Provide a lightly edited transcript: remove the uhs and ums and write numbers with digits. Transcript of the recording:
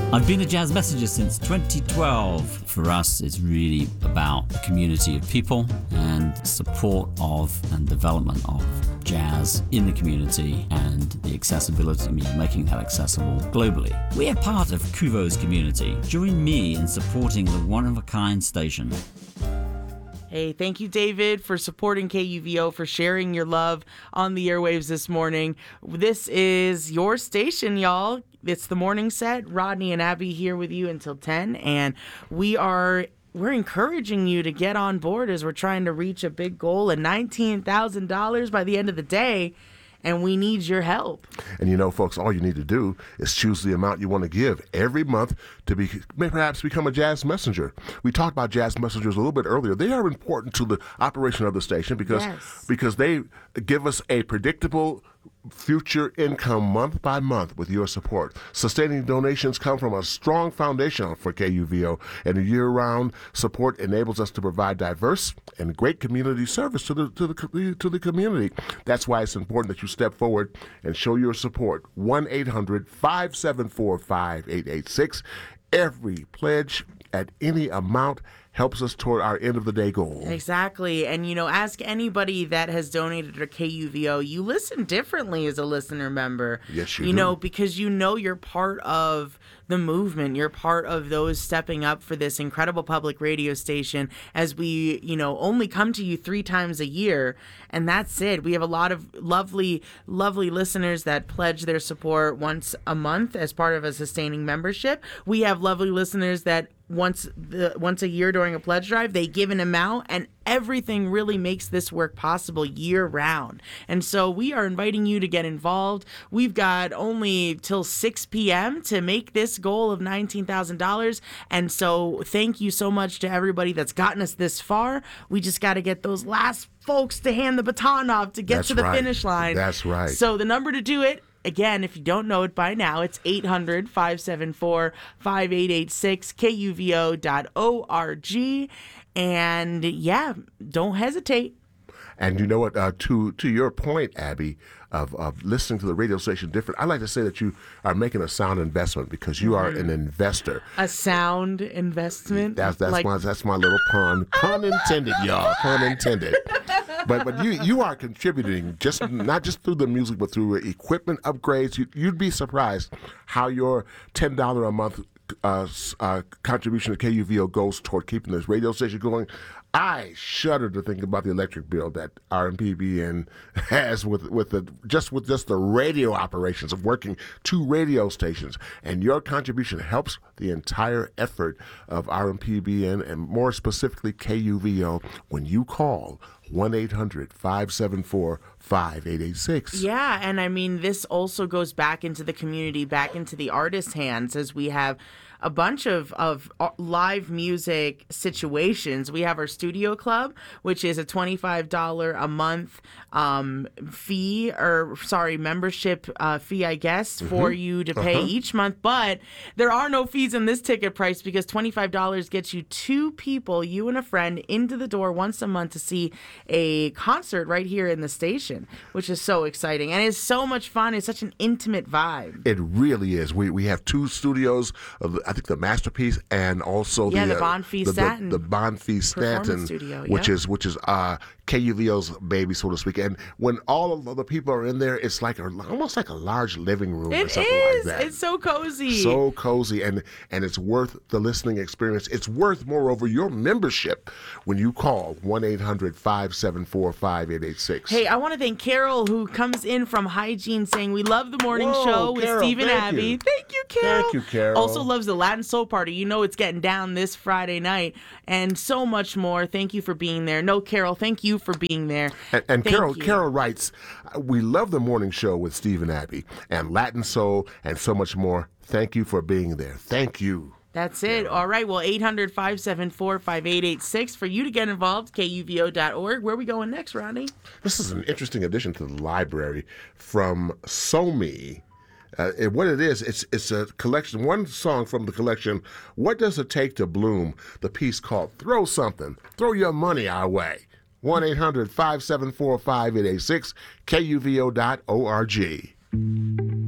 I've been a jazz messenger since 2012. For us, it's really about a community of people and support of and development of jazz in the community and the accessibility, making that accessible globally. We are part of Kuvo's community. Join me in supporting the one-of-a-kind station. Hey, thank you, David, for supporting KUVO, for sharing your love on the airwaves this morning. This is your station, y'all. It's the morning set. Rodney and Abby here with you until 10, and we're encouraging you to get on board as we're trying to reach a big goal of $19,000 by the end of the day. And we need your help. And folks, all you need to do is choose the amount you want to give every month to perhaps become a jazz messenger. We talked about jazz messengers a little bit earlier. They are important to the operation of the station because they give us a predictable future income month by month with your support. Sustaining donations come from a strong foundation for KUVO, and year-round support enables us to provide diverse and great community service to the community. That's why it's important that you step forward and show your support. 1-800-574-5886. Every pledge at any amount helps us toward our end of the day goal. Exactly. And, ask anybody that has donated to KUVO. You listen differently as a listener member. Yes, you do. Because you're part of the movement. You're part of those stepping up for this incredible public radio station as we, only come to you 3 times a year. And that's it. We have a lot of lovely, lovely listeners that pledge their support once a month as part of a sustaining membership. We have lovely listeners that once a year during a pledge drive, they give an amount, and everything really makes this work possible year round. And so we are inviting you to get involved. We've got only till 6 p.m. to make this goal of $19,000. And so thank you so much to everybody that's gotten us this far. We just got to get those last folks to hand the baton off to get to the finish line. That's right. So the number to do it, again, if you don't know it by now, it's 800-574-5886, kuvo.org. And yeah, don't hesitate. And you know what? To your point, Abby, of listening to the radio station different, I like to say that you are making a sound investment because you are an investor. A sound investment? That's my little pun. Pun intended, y'all. Pun intended. But you are contributing not just through the music, but through equipment upgrades. You'd be surprised how your $10 a month contribution to KUVO goes toward keeping this radio station going. I shudder to think about the electric bill that RMPBN has with the radio operations of working 2 radio stations. And your contribution helps the entire effort of RMPBN and more specifically KUVO when you call 1-800-574-5886. Yeah, and this also goes back into the community, back into the artist's hands as we have a bunch of live music situations. We have our studio club, which is a $25 a month membership fee, I guess, for you to pay each month. But there are no fees in this ticket price because $25 gets you 2 people, you and a friend, into the door once a month to see a concert right here in the station, which is so exciting. And it's so much fun. It's such an intimate vibe. It really is. We have 2 studios, I think the Masterpiece and also the Bonfils Stanton. The Bonfils Stanton studio, which is KUVO's baby, so to speak. And when all of the people are in there, it's almost like a large living room or something like that. It's so cozy. So cozy, and it's worth the listening experience. It's worth, moreover, your membership when you call 1-800-574-5886. Hey, I want to thank Carol, who comes in from Hygiene, saying, we love the morning show with Carol, Steve and Abby. Thank you, Carol. Thank you, Carol. Also loves the Latin Soul Party. It's getting down this Friday night, and so much more. Thank you for being there. No, Carol, thank you for being there. And Carol writes, we love the morning show with Steve and Abby and Latin Soul and so much more. Thank you for being there. Thank you. That's it. All right. Well, 800-574-5886 for you to get involved, kuvo.org. Where are we going next, Ronnie? This is an interesting addition to the library from SoMe. What it is, it's a collection, one song from the collection, What Does It Take to Bloom? The piece called Throw Something, Throw Your Money Our Way. 1-800-574-5886, kuvo.org.